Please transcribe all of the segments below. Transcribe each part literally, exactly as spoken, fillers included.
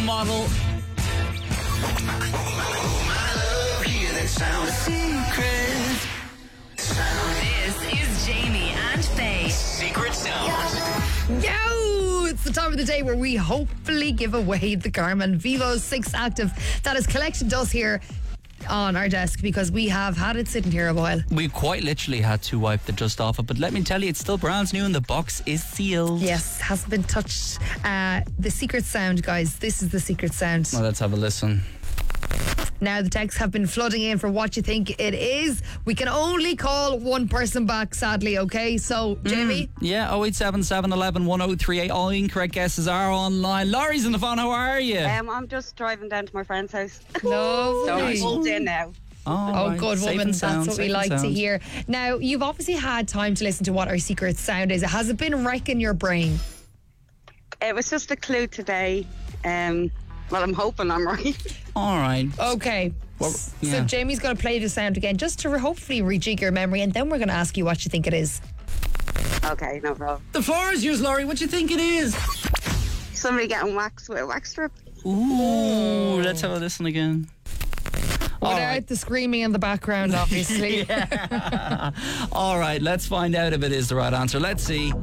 role model. This is Jamie and Faye. Secret Sound. Yo! It's the time of the day where we hopefully give away the Garmin Vivo six Active that has collected dust here on our desk because we have had it sitting here a while. We quite literally had to wipe the dust off it, but let me tell you, it's still brand new and the box is sealed. Yes, hasn't been touched. Uh, the secret sound, guys. This is the secret sound. Well, let's have a listen. Now, the texts have been flooding in for what you think it is. We can only call one person back, sadly, okay? So, Jamie? Mm, yeah, oh eight seven seven, one one, one oh three eight. All incorrect guesses are online. Laurie's on the phone. How are you? Um, I'm just driving down to my friend's house. Lovely. So I'm pulled in now. Oh, Oh, right. good Safe woman. and That's sound, what we safe and like to sound. hear. Now, you've obviously had time to listen to what our secret sound is. Has it been wrecking your brain? It was just a clue today. Um, well, I'm hoping I'm right. All right. Okay. Well, So yeah. Jamie's going to play the sound again just to hopefully rejig your memory, and then we're going to ask you what you think it is. Okay, no problem. The floor is yours, Laurie. What do you think it is? Somebody getting waxed with a wax strip. Ooh, let's have a listen again. All Without right. the screaming in the background, obviously. All right, let's find out if it is the right answer. Let's see.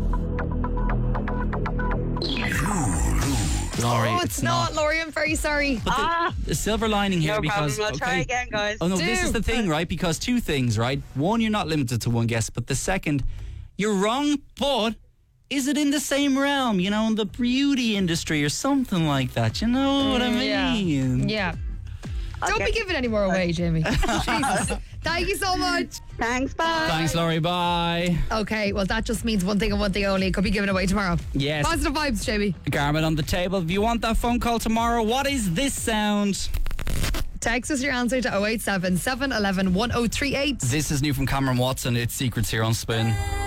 Laurie, Oh, it's, not, Laurie. I'm very sorry. But the, Ah. the silver lining here No because problem. I'll try okay. again, guys. Oh no, this Do. is the thing, right? Because two things, right? One, you're not limited to one guess, but the second, you're wrong, but is it in the same realm? You know, in the beauty industry or something like that. You know what I Yeah. mean? Yeah. Don't Okay. be giving any more away, Jamie. Jesus. Thank you so much. Thanks, bye. Thanks, Laurie. Bye. Okay, well, that just means one thing and one thing only. It could be given away tomorrow. Yes. Positive vibes, Jamie. Garmin on the table. If you want that phone call tomorrow, what is this sound? Text us your answer to oh eight seven seven, one one, one oh three eight. This is new from Cameron Watson. It's Secrets here on Spin.